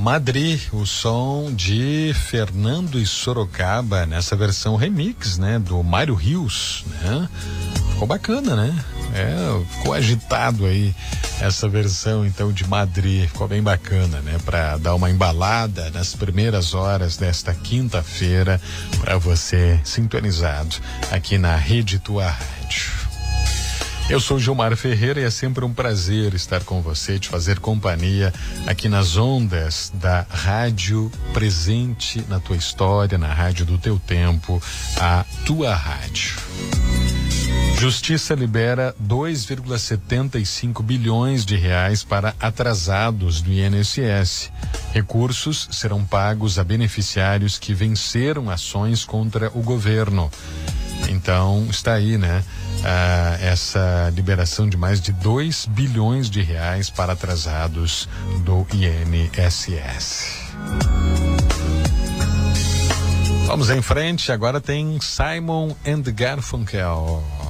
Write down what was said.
Madrid, o som de Fernando e Sorocaba, nessa versão remix, né? Do Mário Rios, né? Ficou bacana, né? Ficou agitado aí essa versão então de Madrid, ficou bem bacana, né? Para dar uma embalada nas primeiras horas desta quinta-feira para você sintonizado aqui na Rede Tua Rádio. Eu sou Gilmar Ferreira e é sempre um prazer estar com você, te fazer companhia aqui nas ondas da rádio presente na tua história, na rádio do teu tempo, a Tua Rádio. Justiça libera 2,75 bilhões de reais para atrasados do INSS. Recursos serão pagos a beneficiários que venceram ações contra o governo. Então, está aí, né? Essa liberação de mais de 2 bilhões de reais para atrasados do INSS. Vamos em frente, agora tem Simon and Garfunkel.